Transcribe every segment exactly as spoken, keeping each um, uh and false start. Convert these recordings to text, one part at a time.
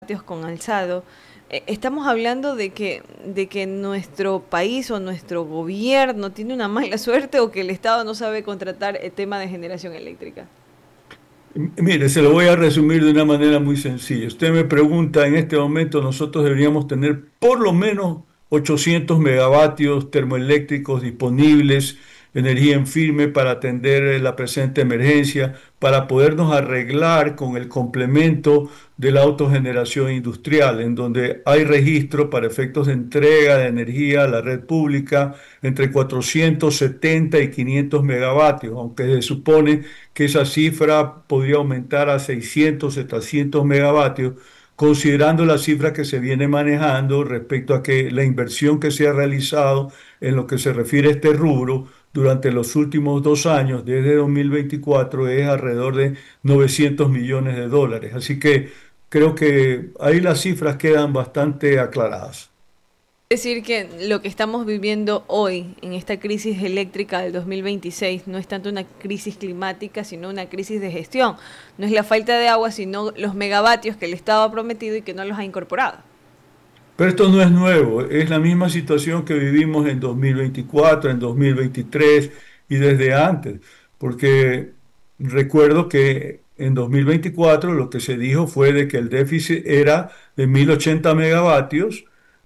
megavatios con alzado. Eh, estamos hablando de que, de que nuestro país o nuestro gobierno tiene una mala suerte o que el Estado no sabe contratar el tema de generación eléctrica. M- Mire, se lo voy a resumir de una manera muy sencilla. Usted me pregunta, en este momento nosotros deberíamos tener por lo menos ochocientos megavatios termoeléctricos disponibles, energía en firme para atender eh, la presente emergencia, para podernos arreglar con el complemento de la autogeneración industrial, en donde hay registro para efectos de entrega de energía a la red pública entre cuatrocientos setenta y quinientos megavatios, aunque se supone que esa cifra podría aumentar a seiscientos, setecientos megavatios, considerando la cifra que se viene manejando respecto a que la inversión que se ha realizado en lo que se refiere a este rubro durante los últimos dos años, desde dos mil veinticuatro, es alrededor de novecientos millones de dólares. Así que creo que ahí las cifras quedan bastante aclaradas. Es decir, que lo que estamos viviendo hoy en esta crisis eléctrica del dos mil veintiséis no es tanto una crisis climática, sino una crisis de gestión. No es la falta de agua, sino los megavatios que el Estado ha prometido y que no los ha incorporado. Pero esto no es nuevo, es la misma situación que vivimos en dos mil veinticuatro, en dos mil veintitrés y desde antes, porque recuerdo que en dos mil veinticuatro lo que se dijo fue de que el déficit era de mil ochenta megavatios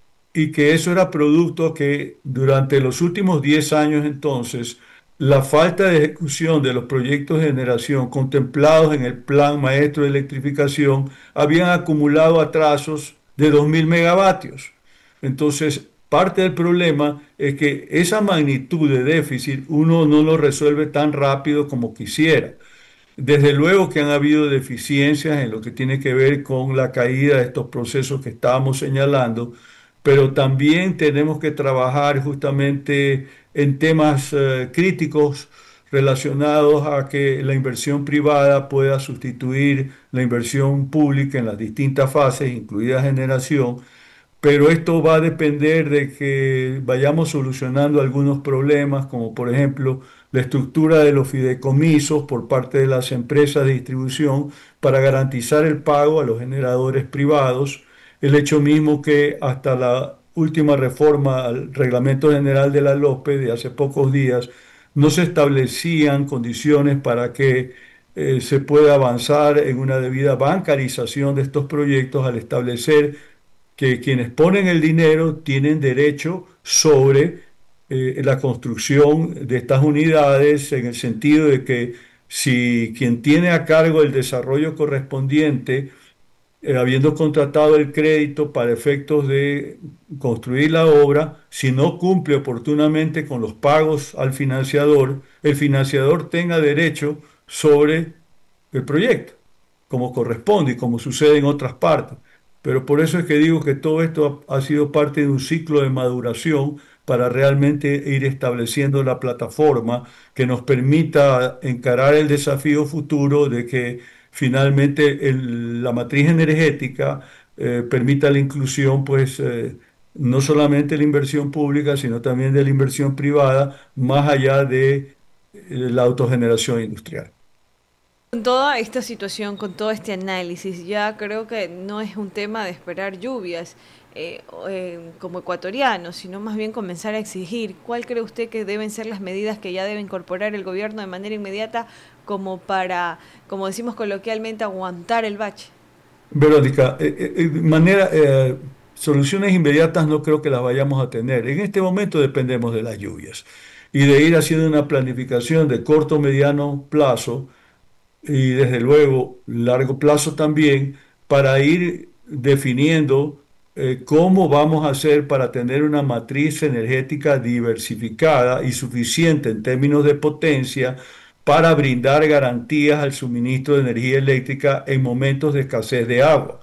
y que eso era producto que durante los últimos diez años entonces, la falta de ejecución de los proyectos de generación contemplados en el Plan Maestro de Electrificación habían acumulado atrasos de dos mil megavatios. Entonces, parte del problema es que esa magnitud de déficit uno no lo resuelve tan rápido como quisiera. Desde luego que han habido deficiencias en lo que tiene que ver con la caída de estos procesos que estábamos señalando, pero también tenemos que trabajar justamente en temas eh, críticos relacionados a que la inversión privada pueda sustituir la inversión pública en las distintas fases, incluida generación, pero esto va a depender de que vayamos solucionando algunos problemas, como por ejemplo la estructura de los fideicomisos por parte de las empresas de distribución para garantizar el pago a los generadores privados, el hecho mismo que hasta la última reforma al Reglamento General de la LOPE de hace pocos días no se establecían condiciones para que eh, se pueda avanzar en una debida bancarización de estos proyectos al establecer que quienes ponen el dinero tienen derecho sobre eh, la construcción de estas unidades en el sentido de que si quien tiene a cargo el desarrollo correspondiente, eh, habiendo contratado el crédito para efectos de construir la obra, si no cumple oportunamente con los pagos al financiador, el financiador tenga derecho sobre el proyecto, como corresponde y como sucede en otras partes. Pero por eso es que digo que todo esto ha, ha sido parte de un ciclo de maduración para realmente ir estableciendo la plataforma que nos permita encarar el desafío futuro de que finalmente el- la matriz energética eh, permita la inclusión, pues, eh, no solamente la inversión pública, sino también de la inversión privada, más allá de eh, la autogeneración industrial. Con toda esta situación, con todo este análisis, ya creo que no es un tema de esperar lluvias eh, o, eh, como ecuatorianos, sino más bien comenzar a exigir. ¿Cuál cree usted que deben ser las medidas que ya debe incorporar el gobierno de manera inmediata como para, como decimos coloquialmente, aguantar el bache? Verónica, eh, eh, eh, manera, eh, soluciones inmediatas no creo que las vayamos a tener. En este momento dependemos de las lluvias y de ir haciendo una planificación de corto, mediano plazo y desde luego largo plazo también para ir definiendo eh, cómo vamos a hacer para tener una matriz energética diversificada y suficiente en términos de potencia para brindar garantías al suministro de energía eléctrica en momentos de escasez de agua.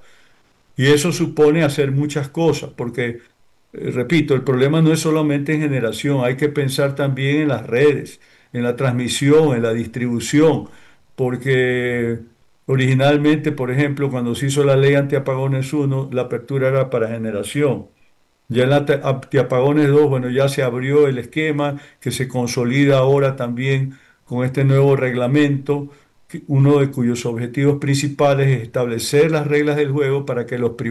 Y eso supone hacer muchas cosas, porque, eh, repito, el problema no es solamente en generación, hay que pensar también en las redes, en la transmisión, en la distribución, porque originalmente, por ejemplo, cuando se hizo la ley antiapagones uno, la apertura era para generación. Ya en la te- antiapagones dos, bueno, ya se abrió el esquema que se consolida ahora también con este nuevo reglamento, que- uno de cuyos objetivos principales es establecer las reglas del juego para que los